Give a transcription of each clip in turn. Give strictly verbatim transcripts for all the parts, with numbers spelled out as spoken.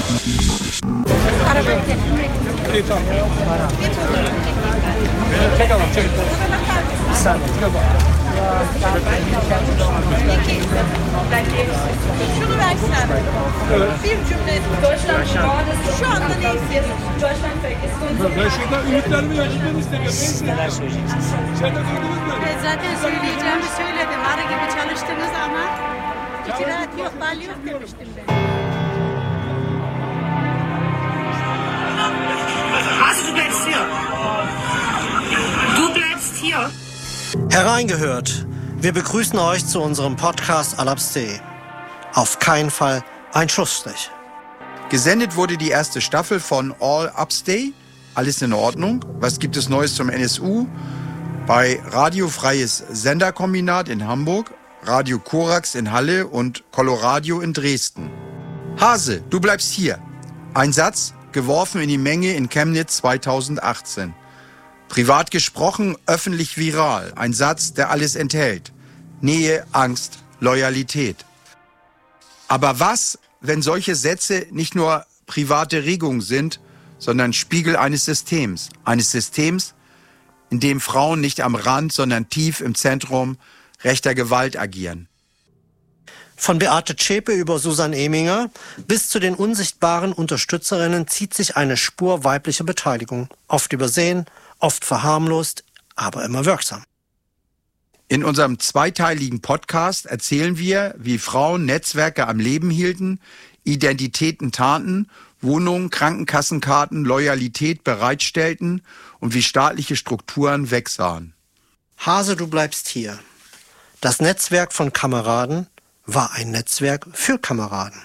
İyi tamam. Çek alalım, çek. Bir saniye, şuna bak. Şunu versen. Evet. Bir cümle. Şu anda ne hissediyorsun? Ben şurada ümitlerimi yaşadığını istemiyorum. Siz neler söyleyeceksiniz? Sen de duydunuz mu? Ben zaten söyleyeceğimi söyledim. Arı gibi çalıştınız ama icraat yok, bal yok demiştim ben. Also du bleibst hier. Du bleibst hier. Hereingehört. Wir begrüßen euch zu unserem Podcast Alapstee. Auf keinen Fall ein Schlussstrich. Gesendet wurde die erste Staffel von All Upstay. Alles in Ordnung. Was gibt es Neues zum N S U? Bei Radio Freies Senderkombinat in Hamburg, Radio Korax in Halle und Coloradio in Dresden. Hase, du bleibst hier. Ein Satz, geworfen in die Menge in Chemnitz zweitausendachtzehn. Privat gesprochen, öffentlich viral. Ein Satz, der alles enthält. Nähe, Angst, Loyalität. Aber was, wenn solche Sätze nicht nur private Regungen sind, sondern Spiegel eines Systems. Eines Systems, in dem Frauen nicht am Rand, sondern tief im Zentrum rechter Gewalt agieren. Von Beate Zschäpe über Susan Eminger bis zu den unsichtbaren Unterstützerinnen zieht sich eine Spur weiblicher Beteiligung. Oft übersehen, oft verharmlost, aber immer wirksam. In unserem zweiteiligen Podcast erzählen wir, wie Frauen Netzwerke am Leben hielten, Identitäten tarnten, Wohnungen, Krankenkassenkarten, Loyalität bereitstellten und wie staatliche Strukturen wegsahen. Hase, du bleibst hier. Das Netzwerk von Kameraden war ein Netzwerk für Kameraden.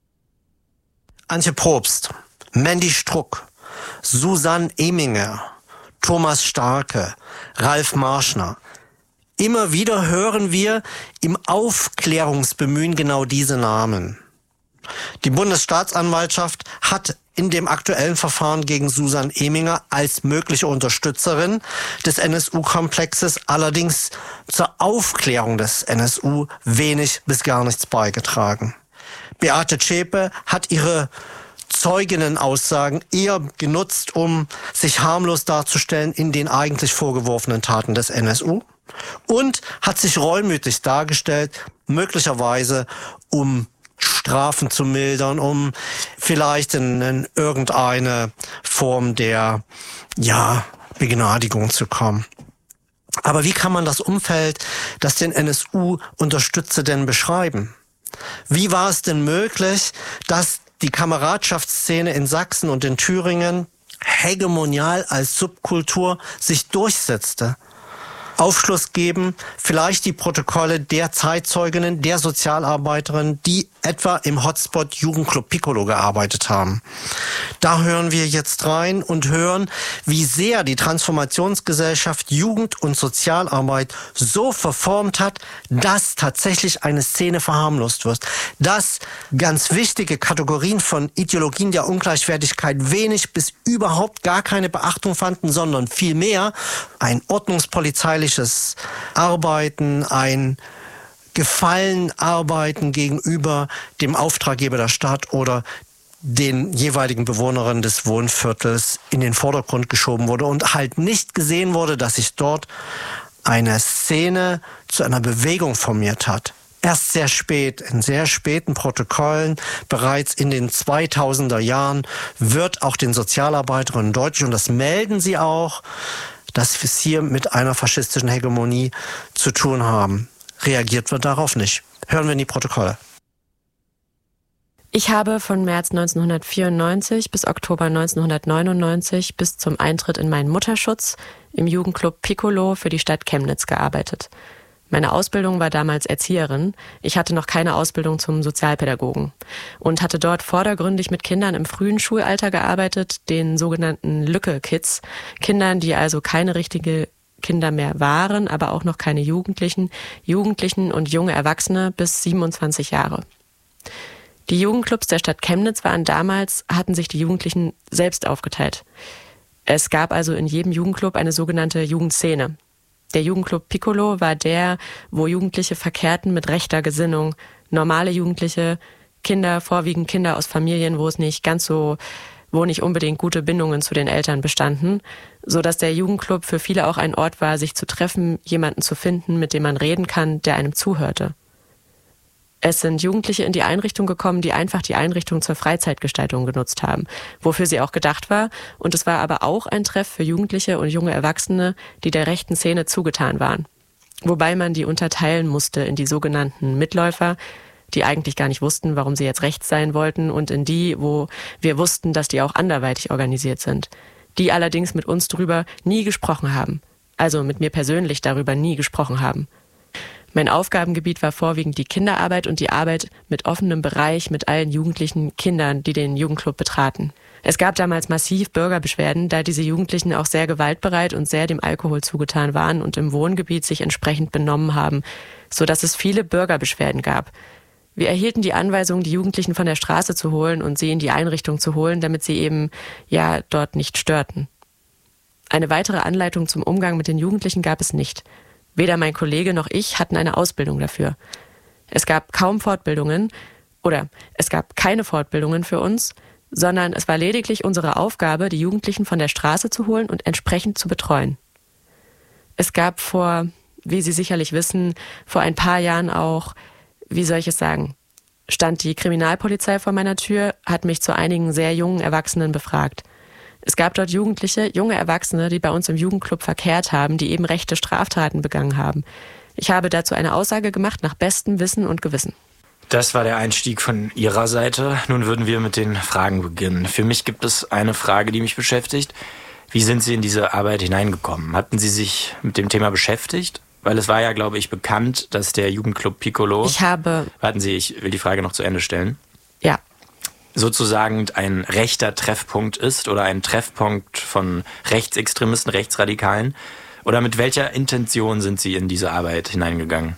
Antje Probst, Mandy Struck, Susan Eminger, Thomas Starke, Ralf Marschner. Immer wieder hören wir im Aufklärungsbemühen genau diese Namen. Die Bundesstaatsanwaltschaft hat in dem aktuellen Verfahren gegen Susan Eminger als mögliche Unterstützerin des N S U-Komplexes allerdings zur Aufklärung des N S U wenig bis gar nichts beigetragen. Beate Zschäpe hat ihre Zeuginnenaussagen eher genutzt, um sich harmlos darzustellen in den eigentlich vorgeworfenen Taten des N S U und hat sich reumütig dargestellt, möglicherweise um Strafen zu mildern, um vielleicht in, in irgendeine Form der, ja, Begnadigung zu kommen. Aber wie kann man das Umfeld, das den N S U unterstütze, denn beschreiben? Wie war es denn möglich, dass die Kameradschaftsszene in Sachsen und in Thüringen hegemonial als Subkultur sich durchsetzte? Aufschluss geben, vielleicht die Protokolle der Zeitzeuginnen, der Sozialarbeiterinnen, die etwa im Hotspot Jugendclub Piccolo gearbeitet haben. Da hören wir jetzt rein und hören, wie sehr die Transformationsgesellschaft Jugend- und Sozialarbeit so verformt hat, dass tatsächlich eine Szene verharmlost wird. Dass ganz wichtige Kategorien von Ideologien der Ungleichwertigkeit wenig bis überhaupt gar keine Beachtung fanden, sondern vielmehr ein ordnungspolizeiliches Arbeiten, ein Gefallenarbeiten gegenüber dem Auftraggeber der Stadt oder den jeweiligen Bewohnerinnen des Wohnviertels in den Vordergrund geschoben wurde und halt nicht gesehen wurde, dass sich dort eine Szene zu einer Bewegung formiert hat. Erst sehr spät, in sehr späten Protokollen, bereits in den zweitausender Jahren, wird auch den Sozialarbeiterinnen deutlich, und das melden sie auch, dass wir es hier mit einer faschistischen Hegemonie zu tun haben. Reagiert wird darauf nicht. Hören wir in die Protokolle. Ich habe von März neunzehnhundertvierundneunzig bis Oktober neunzehnhundertneunundneunzig bis zum Eintritt in meinen Mutterschutz im Jugendclub Piccolo für die Stadt Chemnitz gearbeitet. Meine Ausbildung war damals Erzieherin. Ich hatte noch keine Ausbildung zum Sozialpädagogen und hatte dort vordergründig mit Kindern im frühen Schulalter gearbeitet, den sogenannten Lücke-Kids, Kindern, die also keine richtige Kinder mehr waren, aber auch noch keine Jugendlichen, Jugendlichen und junge Erwachsene bis siebenundzwanzig Jahre. Die Jugendclubs der Stadt Chemnitz waren damals, hatten sich die Jugendlichen selbst aufgeteilt. Es gab also in jedem Jugendclub eine sogenannte Jugendszene. Der Jugendclub Piccolo war der, wo Jugendliche verkehrten mit rechter Gesinnung, normale Jugendliche, Kinder, vorwiegend Kinder aus Familien, wo es nicht ganz so, wo nicht unbedingt gute Bindungen zu den Eltern bestanden, so dass der Jugendclub für viele auch ein Ort war, sich zu treffen, jemanden zu finden, mit dem man reden kann, der einem zuhörte. Es sind Jugendliche in die Einrichtung gekommen, die einfach die Einrichtung zur Freizeitgestaltung genutzt haben, wofür sie auch gedacht war. Und es war aber auch ein Treff für Jugendliche und junge Erwachsene, die der rechten Szene zugetan waren. Wobei man die unterteilen musste in die sogenannten Mitläufer, die eigentlich gar nicht wussten, warum sie jetzt rechts sein wollten, und in die, wo wir wussten, dass die auch anderweitig organisiert sind. Die allerdings mit uns drüber nie gesprochen haben. Also mit mir persönlich darüber nie gesprochen haben. Mein Aufgabengebiet war vorwiegend die Kinderarbeit und die Arbeit mit offenem Bereich mit allen jugendlichen Kindern, die den Jugendclub betraten. Es gab damals massiv Bürgerbeschwerden, da diese Jugendlichen auch sehr gewaltbereit und sehr dem Alkohol zugetan waren und im Wohngebiet sich entsprechend benommen haben, sodass es viele Bürgerbeschwerden gab. Wir erhielten die Anweisung, die Jugendlichen von der Straße zu holen und sie in die Einrichtung zu holen, damit sie eben, ja, dort nicht störten. Eine weitere Anleitung zum Umgang mit den Jugendlichen gab es nicht. Weder mein Kollege noch ich hatten eine Ausbildung dafür. Es gab kaum Fortbildungen oder es gab keine Fortbildungen für uns, sondern es war lediglich unsere Aufgabe, die Jugendlichen von der Straße zu holen und entsprechend zu betreuen. Es gab vor, wie Sie sicherlich wissen, vor ein paar Jahren auch, wie soll ich es sagen, stand die Kriminalpolizei vor meiner Tür, hat mich zu einigen sehr jungen Erwachsenen befragt. Es gab dort Jugendliche, junge Erwachsene, die bei uns im Jugendclub verkehrt haben, die eben rechte Straftaten begangen haben. Ich habe dazu eine Aussage gemacht nach bestem Wissen und Gewissen. Das war der Einstieg von Ihrer Seite. Nun würden wir mit den Fragen beginnen. Für mich gibt es eine Frage, die mich beschäftigt. Wie sind Sie in diese Arbeit hineingekommen? Hatten Sie sich mit dem Thema beschäftigt? Weil es war ja, glaube ich, bekannt, dass der Jugendclub Piccolo... Ich habe... Warten Sie, ich will die Frage noch zu Ende stellen. Ja. Sozusagen ein rechter Treffpunkt ist oder ein Treffpunkt von Rechtsextremisten, Rechtsradikalen. Oder mit welcher Intention sind Sie in diese Arbeit hineingegangen?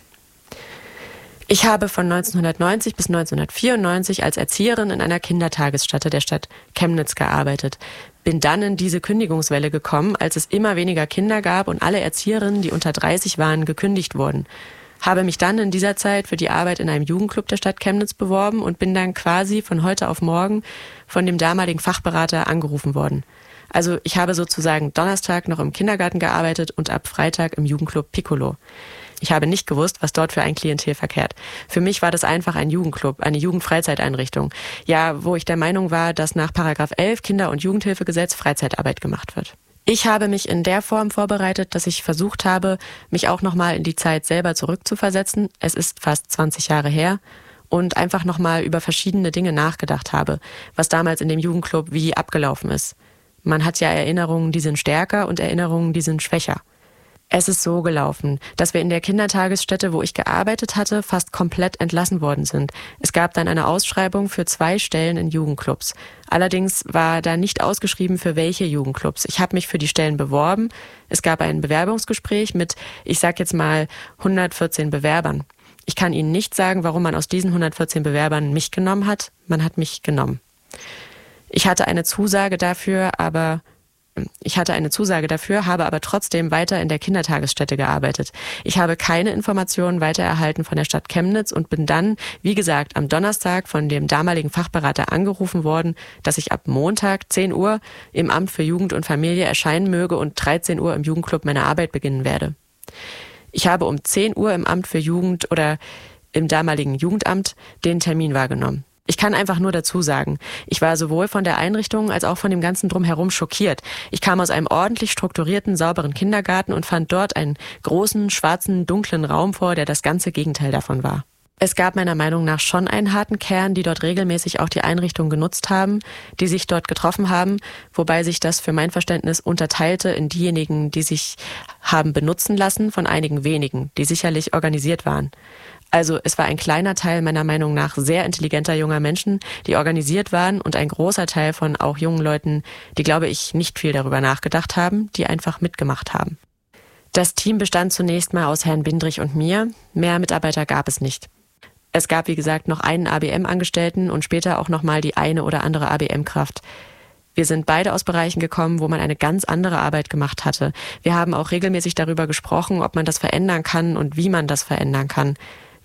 Ich habe von neunzehnhundertneunzig bis neunzehnhundertvierundneunzig als Erzieherin in einer Kindertagesstätte der Stadt Chemnitz gearbeitet. Bin dann in diese Kündigungswelle gekommen, als es immer weniger Kinder gab und alle Erzieherinnen, die unter dreißig waren, gekündigt wurden. Habe mich dann in dieser Zeit für die Arbeit in einem Jugendclub der Stadt Chemnitz beworben und bin dann quasi von heute auf morgen von dem damaligen Fachberater angerufen worden. Also ich habe sozusagen Donnerstag noch im Kindergarten gearbeitet und ab Freitag im Jugendclub Piccolo. Ich habe nicht gewusst, was dort für ein Klientel verkehrt. Für mich war das einfach ein Jugendclub, eine Jugendfreizeiteinrichtung. Ja, wo ich der Meinung war, dass nach Paragraph elf Kinder- und Jugendhilfegesetz Freizeitarbeit gemacht wird. Ich habe mich in der Form vorbereitet, dass ich versucht habe, mich auch nochmal in die Zeit selber zurückzuversetzen. Es ist fast zwanzig Jahre her. Und einfach nochmal über verschiedene Dinge nachgedacht habe, was damals in dem Jugendclub wie abgelaufen ist. Man hat ja Erinnerungen, die sind stärker und Erinnerungen, die sind schwächer. Es ist so gelaufen, dass wir in der Kindertagesstätte, wo ich gearbeitet hatte, fast komplett entlassen worden sind. Es gab dann eine Ausschreibung für zwei Stellen in Jugendclubs. Allerdings war da nicht ausgeschrieben, für welche Jugendclubs. Ich habe mich für die Stellen beworben. Es gab ein Bewerbungsgespräch mit, ich sag jetzt mal, hundertvierzehn Bewerbern. Ich kann Ihnen nicht sagen, warum man aus diesen hundertvierzehn Bewerbern mich genommen hat. Man hat mich genommen. Ich hatte eine Zusage dafür, aber ich hatte eine Zusage dafür, habe aber trotzdem weiter in der Kindertagesstätte gearbeitet. Ich habe keine Informationen weiter erhalten von der Stadt Chemnitz und bin dann, wie gesagt, am Donnerstag von dem damaligen Fachberater angerufen worden, dass ich ab Montag zehn Uhr im Amt für Jugend und Familie erscheinen möge und dreizehn Uhr im Jugendclub meine Arbeit beginnen werde. Ich habe um zehn Uhr im Amt für Jugend oder im damaligen Jugendamt den Termin wahrgenommen. Ich kann einfach nur dazu sagen, ich war sowohl von der Einrichtung als auch von dem Ganzen Drumherum schockiert. Ich kam aus einem ordentlich strukturierten, sauberen Kindergarten und fand dort einen großen, schwarzen, dunklen Raum vor, der das ganze Gegenteil davon war. Es gab meiner Meinung nach schon einen harten Kern, die dort regelmäßig auch die Einrichtung genutzt haben, die sich dort getroffen haben, wobei sich das für mein Verständnis unterteilte in diejenigen, die sich haben benutzen lassen, von einigen wenigen, die sicherlich organisiert waren. Also es war ein kleiner Teil meiner Meinung nach sehr intelligenter junger Menschen, die organisiert waren und ein großer Teil von auch jungen Leuten, die, glaube ich, nicht viel darüber nachgedacht haben, die einfach mitgemacht haben. Das Team bestand zunächst mal aus Herrn Bindrich und mir. Mehr Mitarbeiter gab es nicht. Es gab, wie gesagt, noch einen A B M-Angestellten und später auch nochmal die eine oder andere A B M-Kraft. Wir sind beide aus Bereichen gekommen, wo man eine ganz andere Arbeit gemacht hatte. Wir haben auch regelmäßig darüber gesprochen, ob man das verändern kann und wie man das verändern kann.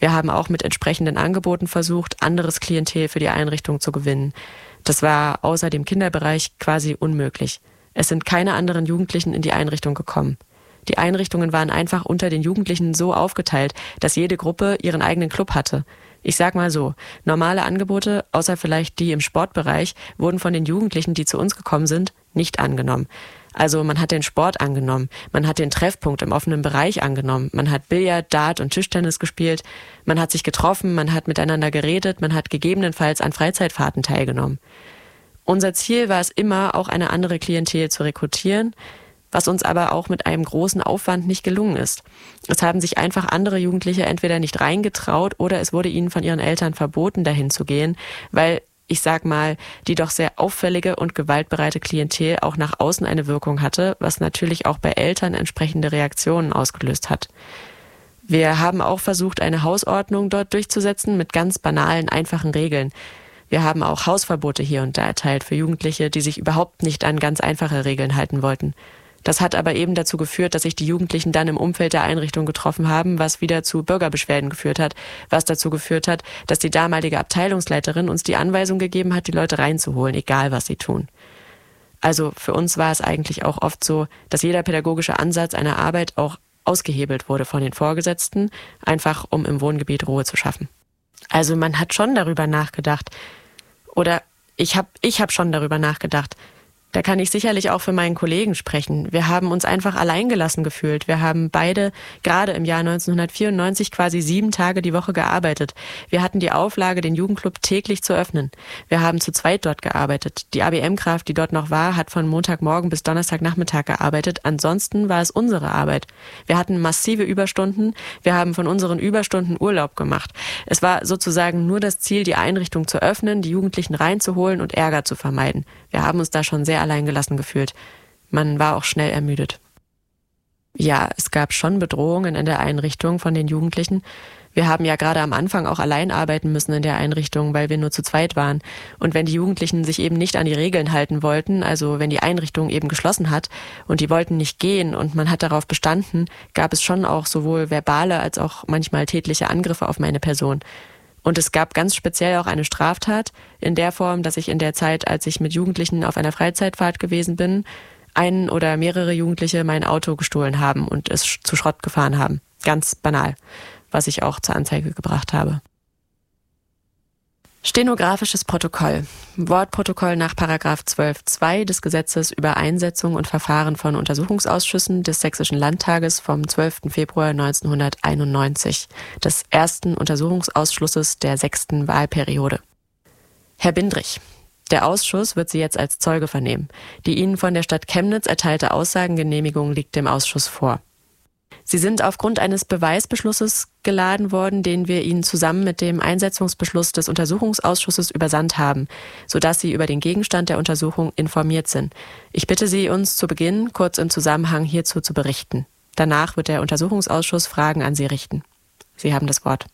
Wir haben auch mit entsprechenden Angeboten versucht, anderes Klientel für die Einrichtung zu gewinnen. Das war außer dem Kinderbereich quasi unmöglich. Es sind keine anderen Jugendlichen in die Einrichtung gekommen. Die Einrichtungen waren einfach unter den Jugendlichen so aufgeteilt, dass jede Gruppe ihren eigenen Club hatte. Ich sag mal so, normale Angebote, außer vielleicht die im Sportbereich, wurden von den Jugendlichen, die zu uns gekommen sind, nicht angenommen. Also man hat den Sport angenommen, man hat den Treffpunkt im offenen Bereich angenommen, man hat Billard, Dart und Tischtennis gespielt, man hat sich getroffen, man hat miteinander geredet, man hat gegebenenfalls an Freizeitfahrten teilgenommen. Unser Ziel war es immer, auch eine andere Klientel zu rekrutieren, was uns aber auch mit einem großen Aufwand nicht gelungen ist. Es haben sich einfach andere Jugendliche entweder nicht reingetraut oder es wurde ihnen von ihren Eltern verboten, dahin zu gehen, weil, ich sag mal, die doch sehr auffällige und gewaltbereite Klientel auch nach außen eine Wirkung hatte, was natürlich auch bei Eltern entsprechende Reaktionen ausgelöst hat. Wir haben auch versucht, eine Hausordnung dort durchzusetzen mit ganz banalen, einfachen Regeln. Wir haben auch Hausverbote hier und da erteilt für Jugendliche, die sich überhaupt nicht an ganz einfache Regeln halten wollten. Das hat aber eben dazu geführt, dass sich die Jugendlichen dann im Umfeld der Einrichtung getroffen haben, was wieder zu Bürgerbeschwerden geführt hat, was dazu geführt hat, dass die damalige Abteilungsleiterin uns die Anweisung gegeben hat, die Leute reinzuholen, egal was sie tun. Also für uns war es eigentlich auch oft so, dass jeder pädagogische Ansatz einer Arbeit auch ausgehebelt wurde von den Vorgesetzten, einfach um im Wohngebiet Ruhe zu schaffen. Also man hat schon darüber nachgedacht, oder ich habe ich hab schon darüber nachgedacht. Da kann ich sicherlich auch für meinen Kollegen sprechen. Wir haben uns einfach alleingelassen gefühlt. Wir haben beide gerade im Jahr neunzehnhundertvierundneunzig quasi sieben Tage die Woche gearbeitet. Wir hatten die Auflage, den Jugendclub täglich zu öffnen. Wir haben zu zweit dort gearbeitet. Die A B M-Kraft, die dort noch war, hat von Montagmorgen bis Donnerstagnachmittag gearbeitet. Ansonsten war es unsere Arbeit. Wir hatten massive Überstunden. Wir haben von unseren Überstunden Urlaub gemacht. Es war sozusagen nur das Ziel, die Einrichtung zu öffnen, die Jugendlichen reinzuholen und Ärger zu vermeiden. Wir haben uns da schon sehr alleingelassen gefühlt. Man war auch schnell ermüdet. Ja, es gab schon Bedrohungen in der Einrichtung von den Jugendlichen. Wir haben ja gerade am Anfang auch allein arbeiten müssen in der Einrichtung, weil wir nur zu zweit waren. Und wenn die Jugendlichen sich eben nicht an die Regeln halten wollten, also wenn die Einrichtung eben geschlossen hat und die wollten nicht gehen und man hat darauf bestanden, gab es schon auch sowohl verbale als auch manchmal tätliche Angriffe auf meine Person. Und es gab ganz speziell auch eine Straftat in der Form, dass ich in der Zeit, als ich mit Jugendlichen auf einer Freizeitfahrt gewesen bin, einen oder mehrere Jugendliche mein Auto gestohlen haben und es zu Schrott gefahren haben. Ganz banal, was ich auch zur Anzeige gebracht habe. Stenografisches Protokoll. Wortprotokoll nach Paragraph zwölf Absatz zwei des Gesetzes über Einsetzung und Verfahren von Untersuchungsausschüssen des Sächsischen Landtages vom zwölften Februar neunzehnhunderteinundneunzig, des ersten Untersuchungsausschusses der sechsten Wahlperiode. Herr Bindrich, der Ausschuss wird Sie jetzt als Zeuge vernehmen. Die Ihnen von der Stadt Chemnitz erteilte Aussagengenehmigung liegt dem Ausschuss vor. Sie sind aufgrund eines Beweisbeschlusses geladen worden, den wir Ihnen zusammen mit dem Einsetzungsbeschluss des Untersuchungsausschusses übersandt haben, sodass Sie über den Gegenstand der Untersuchung informiert sind. Ich bitte Sie, uns zu Beginn kurz im Zusammenhang hierzu zu berichten. Danach wird der Untersuchungsausschuss Fragen an Sie richten. Sie haben das Wort.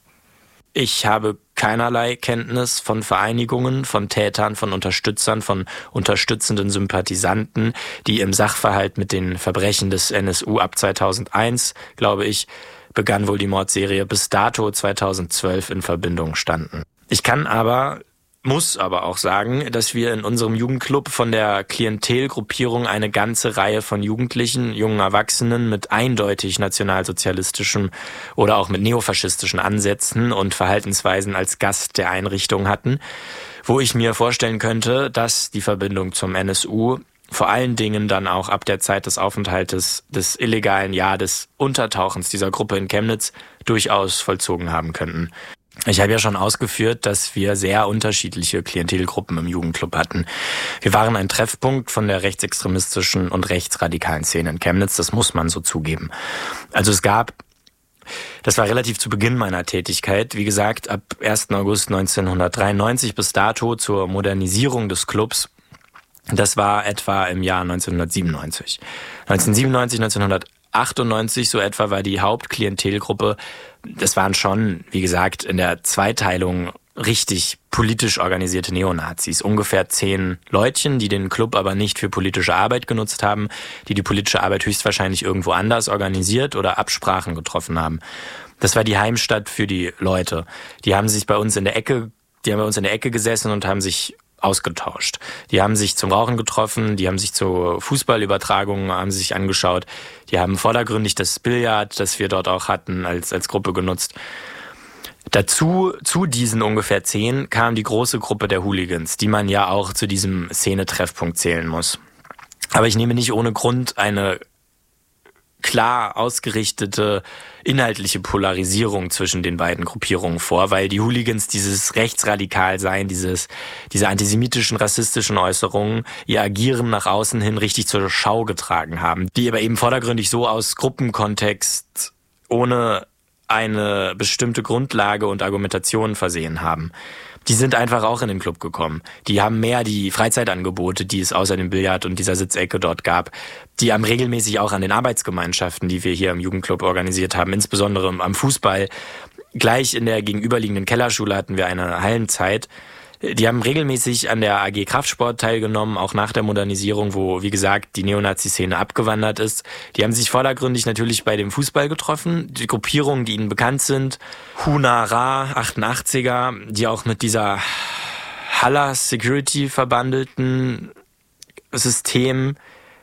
Ich habe keinerlei Kenntnis von Vereinigungen, von Tätern, von Unterstützern, von unterstützenden Sympathisanten, die im Sachverhalt mit den Verbrechen des N S U ab zweitausendeins, glaube ich, begann wohl die Mordserie bis dato zweitausendzwölf in Verbindung standen. Ich kann aber, muss aber auch sagen, dass wir in unserem Jugendclub von der Klientelgruppierung eine ganze Reihe von Jugendlichen, jungen Erwachsenen mit eindeutig nationalsozialistischen oder auch mit neofaschistischen Ansätzen und Verhaltensweisen als Gast der Einrichtung hatten, wo ich mir vorstellen könnte, dass die Verbindung zum N S U vor allen Dingen dann auch ab der Zeit des Aufenthaltes des illegalen, ja des Untertauchens dieser Gruppe in Chemnitz durchaus vollzogen haben könnten. Ich habe ja schon ausgeführt, dass wir sehr unterschiedliche Klientelgruppen im Jugendclub hatten. Wir waren ein Treffpunkt von der rechtsextremistischen und rechtsradikalen Szene in Chemnitz, das muss man so zugeben. Also es gab, das war relativ zu Beginn meiner Tätigkeit, wie gesagt, ab ersten August neunzehnhundertdreiundneunzig bis dato zur Modernisierung des Clubs. Das war etwa im Jahr neunzehnhundertsiebenundneunzig. neunzehnhundertsiebenundneunzig, neunzehnhundertachtundneunzig, so etwa war die Hauptklientelgruppe. Das waren schon, wie gesagt, in der Zweiteilung richtig politisch organisierte Neonazis. Ungefähr zehn Leutchen, die den Club aber nicht für politische Arbeit genutzt haben, die die politische Arbeit höchstwahrscheinlich irgendwo anders organisiert oder Absprachen getroffen haben. Das war die Heimstatt für die Leute. Die haben sich bei uns in der Ecke, die haben bei uns in der Ecke gesessen und haben sich ausgetauscht. Die haben sich zum Rauchen getroffen, die haben sich zu Fußballübertragungen haben sich angeschaut, die haben vordergründig das Billard, das wir dort auch hatten, als, als Gruppe genutzt. Dazu, zu diesen ungefähr zehn, kam die große Gruppe der Hooligans, die man ja auch zu diesem Szene-Treffpunkt zählen muss. Aber ich nehme nicht ohne Grund eine klar ausgerichtete inhaltliche Polarisierung zwischen den beiden Gruppierungen vor, weil die Hooligans dieses Rechtsradikalsein, dieses, diese antisemitischen, rassistischen Äußerungen, ihr Agieren nach außen hin richtig zur Schau getragen haben, die aber eben vordergründig so aus Gruppenkontext ohne eine bestimmte Grundlage und Argumentation versehen haben. Die sind einfach auch in den Club gekommen. Die haben mehr die Freizeitangebote, die es außer dem Billard und dieser Sitzecke dort gab. Die haben regelmäßig auch an den Arbeitsgemeinschaften, die wir hier im Jugendclub organisiert haben, insbesondere am Fußball. Gleich in der gegenüberliegenden Kellerschule hatten wir eine Hallenzeit. Die haben regelmäßig an der A G Kraftsport teilgenommen, auch nach der Modernisierung, wo, wie gesagt, die Neonazi-Szene abgewandert ist. Die haben sich vordergründig natürlich bei dem Fußball getroffen. Die Gruppierungen, die ihnen bekannt sind, Hunara, achtundachtziger, die auch mit dieser Halla Security verbandelten System,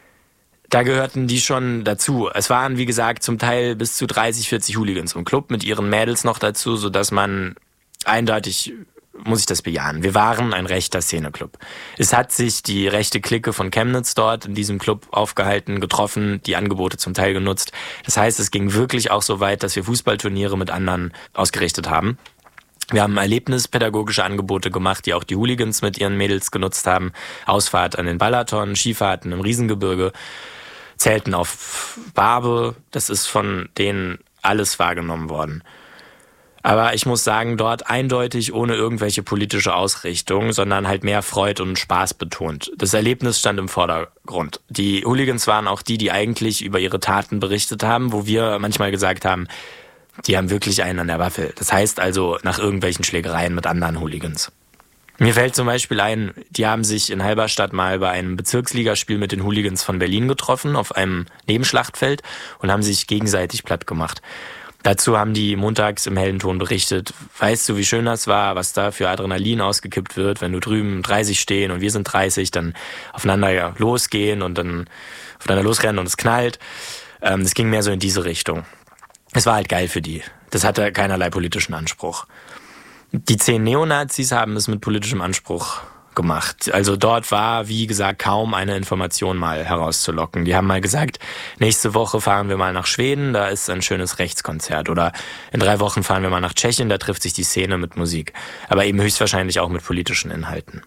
da gehörten die schon dazu. Es waren, wie gesagt, zum Teil bis zu dreißig, vierzig Hooligans im Club mit ihren Mädels noch dazu, sodass man eindeutig, muss ich das bejahen, wir waren ein rechter Szeneclub. Es hat sich die rechte Clique von Chemnitz dort in diesem Club aufgehalten, getroffen, die Angebote zum Teil genutzt. Das heißt, es ging wirklich auch so weit, dass wir Fußballturniere mit anderen ausgerichtet haben. Wir haben erlebnispädagogische Angebote gemacht, die auch die Hooligans mit ihren Mädels genutzt haben. Ausfahrt an den Balaton, Skifahrten im Riesengebirge, Zelten auf Barbe. Das ist von denen alles wahrgenommen worden. Aber ich muss sagen, dort eindeutig ohne irgendwelche politische Ausrichtung, sondern halt mehr Freude und Spaß betont. Das Erlebnis stand im Vordergrund. Die Hooligans waren auch die, die eigentlich über ihre Taten berichtet haben, wo wir manchmal gesagt haben, die haben wirklich einen an der Waffel. Das heißt also nach irgendwelchen Schlägereien mit anderen Hooligans. Mir fällt zum Beispiel ein, die haben sich in Halberstadt mal bei einem Bezirksligaspiel mit den Hooligans von Berlin getroffen, auf einem Nebenschlachtfeld, und haben sich gegenseitig platt gemacht. Dazu haben die montags im hellen Ton berichtet, weißt du, wie schön das war, was da für Adrenalin ausgekippt wird, wenn du drüben dreißig stehen und wir sind dreißig, dann aufeinander losgehen und dann aufeinander losrennen und es knallt. Ähm, das ging mehr so in diese Richtung. Es war halt geil für die. Das hatte keinerlei politischen Anspruch. Die zehn Neonazis haben es mit politischem Anspruch gemacht. Also dort war, wie gesagt, kaum eine Information mal herauszulocken. Die haben mal gesagt, nächste Woche fahren wir mal nach Schweden, da ist ein schönes Rechtskonzert. Oder in drei Wochen fahren wir mal nach Tschechien, da trifft sich die Szene mit Musik. Aber eben höchstwahrscheinlich auch mit politischen Inhalten.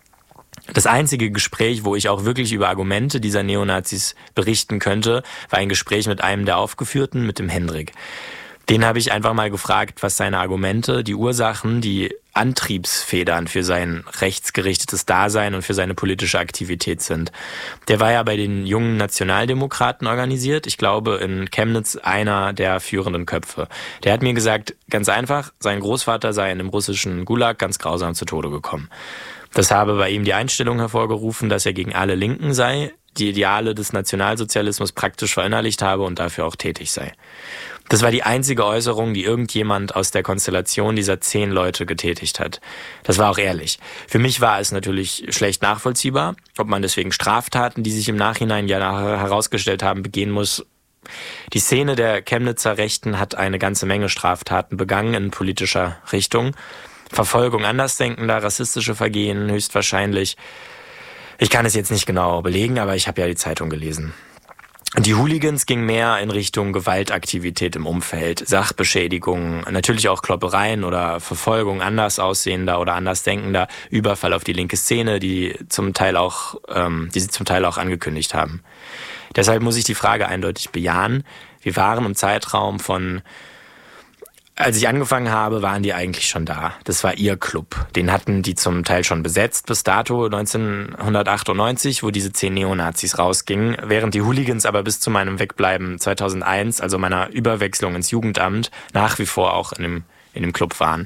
Das einzige Gespräch, wo ich auch wirklich über Argumente dieser Neonazis berichten könnte, war ein Gespräch mit einem der Aufgeführten, mit dem Hendrik. Den habe ich einfach mal gefragt, was seine Argumente, die Ursachen, die Antriebsfedern für sein rechtsgerichtetes Dasein und für seine politische Aktivität sind. Der war ja bei den jungen Nationaldemokraten organisiert. Ich glaube, in Chemnitz einer der führenden Köpfe. Der hat mir gesagt, ganz einfach, sein Großvater sei in dem russischen Gulag ganz grausam zu Tode gekommen. Das habe bei ihm die Einstellung hervorgerufen, dass er gegen alle Linken sei, die Ideale des Nationalsozialismus praktisch verinnerlicht habe und dafür auch tätig sei. Das war die einzige Äußerung, die irgendjemand aus der Konstellation dieser zehn Leute getätigt hat. Das war auch ehrlich. Für mich war es natürlich schlecht nachvollziehbar, ob man deswegen Straftaten, die sich im Nachhinein ja herausgestellt haben, begehen muss. Die Szene der Chemnitzer Rechten hat eine ganze Menge Straftaten begangen in politischer Richtung. Verfolgung Andersdenkender, rassistische Vergehen höchstwahrscheinlich. Ich kann es jetzt nicht genau belegen, aber ich habe ja die Zeitung gelesen. Die Hooligans gingen mehr in Richtung Gewaltaktivität im Umfeld, Sachbeschädigungen, natürlich auch Kloppereien oder Verfolgung anders aussehender oder andersdenkender, Überfall auf die linke Szene, die zum Teil auch, ähm, die sie zum Teil auch angekündigt haben. Deshalb muss ich die Frage eindeutig bejahen. Wir waren im Zeitraum von, als ich angefangen habe, waren die eigentlich schon da. Das war ihr Club. Den hatten die zum Teil schon besetzt bis dato neunzehnhundertachtundneunzig, wo diese zehn Neonazis rausgingen, während die Hooligans aber bis zu meinem Wegbleiben zweitausendeins, also meiner Überwechslung ins Jugendamt, nach wie vor auch in dem, in dem Club waren.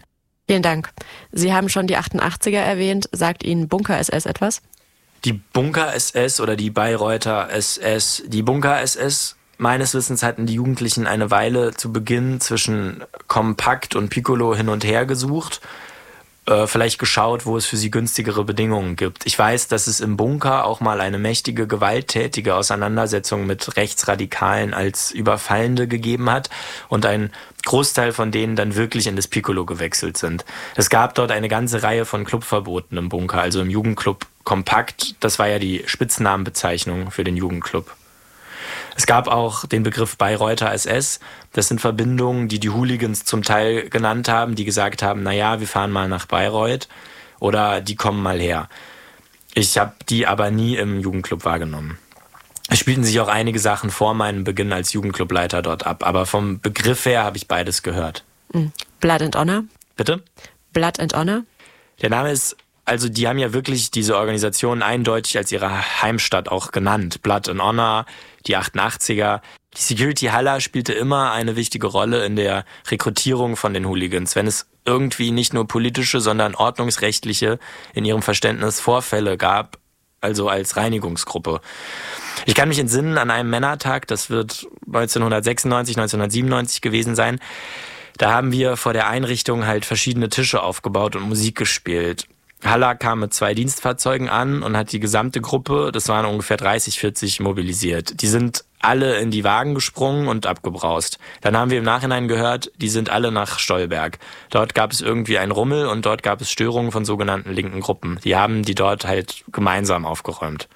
Vielen Dank. Sie haben schon die achtundachtziger erwähnt. Sagt Ihnen Bunker-S S etwas? Die Bunker-S S oder die Bayreuther S S, die Bunker-S S, meines Wissens hatten die Jugendlichen eine Weile zu Beginn zwischen Kompakt und Piccolo hin und her gesucht, äh, vielleicht geschaut, wo es für sie günstigere Bedingungen gibt. Ich weiß, dass es im Bunker auch mal eine mächtige, gewalttätige Auseinandersetzung mit Rechtsradikalen als Überfallende gegeben hat und ein Großteil von denen dann wirklich in das Piccolo gewechselt sind. Es gab dort eine ganze Reihe von Clubverboten im Bunker, also im Jugendclub Kompakt. Das war ja die Spitznamenbezeichnung für den Jugendclub. Es gab auch den Begriff Bayreuther S S. Das sind Verbindungen, die die Hooligans zum Teil genannt haben, die gesagt haben, naja, wir fahren mal nach Bayreuth oder die kommen mal her. Ich habe die aber nie im Jugendclub wahrgenommen. Es spielten sich auch einige Sachen vor meinem Beginn als Jugendclubleiter dort ab, aber vom Begriff her habe ich beides gehört. Blood and Honor? Bitte? Blood and Honor? Der Name ist, also die haben ja wirklich diese Organisation eindeutig als ihre Heimstatt auch genannt. Blood and Honor, die achtundachtziger. Die Security Halla spielte immer eine wichtige Rolle in der Rekrutierung von den Hooligans, wenn es irgendwie nicht nur politische, sondern ordnungsrechtliche, in ihrem Verständnis Vorfälle gab, also als Reinigungsgruppe. Ich kann mich entsinnen an einem Männertag, das wird neunzehnhundertsechsundneunzig, neunzehnhundertsiebenundneunzig gewesen sein. Da haben wir vor der Einrichtung halt verschiedene Tische aufgebaut und Musik gespielt. Halla kam mit zwei Dienstfahrzeugen an und hat die gesamte Gruppe, das waren ungefähr dreißig, vierzig, mobilisiert. Die sind alle in die Wagen gesprungen und abgebraust. Dann haben wir im Nachhinein gehört, die sind alle nach Stolberg. Dort gab es irgendwie einen Rummel und dort gab es Störungen von sogenannten linken Gruppen. Die haben die dort halt gemeinsam aufgeräumt.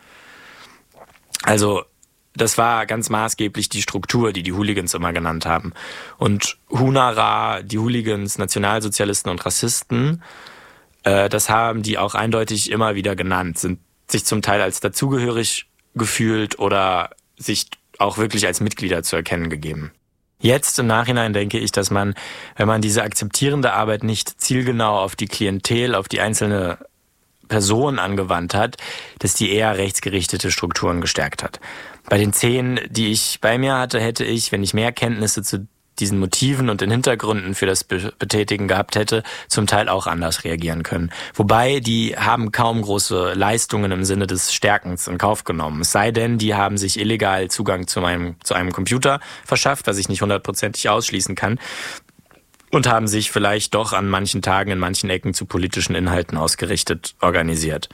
Also das war ganz maßgeblich die Struktur, die die Hooligans immer genannt haben. Und Hunara, die Hooligans, Nationalsozialisten und Rassisten, äh, das haben die auch eindeutig immer wieder genannt, sind sich zum Teil als dazugehörig gefühlt oder sich auch wirklich als Mitglieder zu erkennen gegeben. Jetzt im Nachhinein denke ich, dass man, wenn man diese akzeptierende Arbeit nicht zielgenau auf die Klientel, auf die einzelne Person angewandt hat, dass die eher rechtsgerichtete Strukturen gestärkt hat. Bei den zehn, die ich bei mir hatte, hätte ich, wenn ich mehr Kenntnisse zu diesen Motiven und den Hintergründen für das Betätigen gehabt hätte, zum Teil auch anders reagieren können. Wobei, die haben kaum große Leistungen im Sinne des Stärkens in Kauf genommen. Es sei denn, die haben sich illegal Zugang zu meinem, zu einem Computer verschafft, was ich nicht hundertprozentig ausschließen kann, und haben sich vielleicht doch an manchen Tagen in manchen Ecken zu politischen Inhalten ausgerichtet organisiert.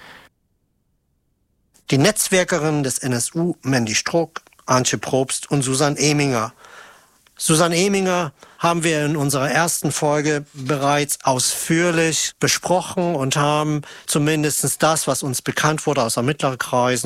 Die Netzwerkerinnen des N S U, Mandy Struck, Antje Probst und Susanne Eminger. Susanne Eminger haben wir in unserer ersten Folge bereits ausführlich besprochen und haben zumindest das, was uns bekannt wurde aus Ermittlerkreisen,